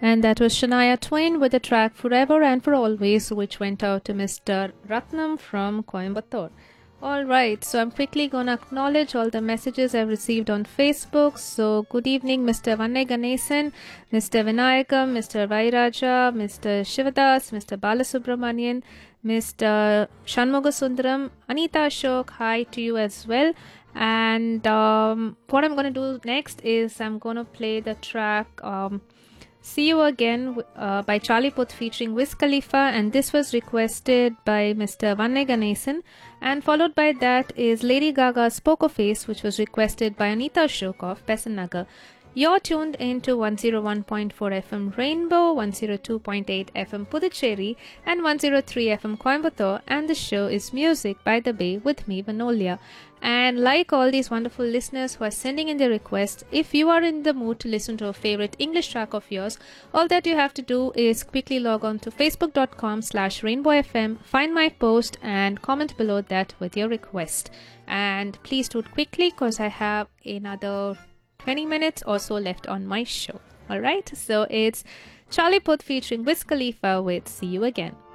And that was Shania Twain with the track Forever and For Always, which went out to Mr. Ratnam from Coimbatore. Alright, so I'm quickly going to acknowledge all the messages I've received on Facebook. So, good evening, Mr. Vanne Ganesan, Mr. Vinayakam, Mr. Vairaja, Mr. Shivadas, Mr. Balasubramanian, Mr. Shanmugasundaram, Anita Ashok, hi to you as well. And what I'm going to do next is I'm going to play the track See You Again by Charlie Puth featuring Wiz Khalifa, and this was requested by Mr. Vanne Ganesan, and followed by that is Lady Gaga's Poker Face, which was requested by Anita Ashok of Besant Nagar. You're tuned into 101.4 FM Rainbow, 102.8 FM Puducherry, and 103 FM Coimbatore, and the show is Music by the Bay with me, Vanolia. And like all these wonderful listeners who are sending in their requests, if you are in the mood to listen to a favorite English track of yours, all that you have to do is quickly log on to facebook.com/rainbowfm, find my post and comment below that with your request. And please do it quickly because I have another 20 minutes or so left on my show. Alright, so it's Charlie Puth featuring Wiz Khalifa with See You Again.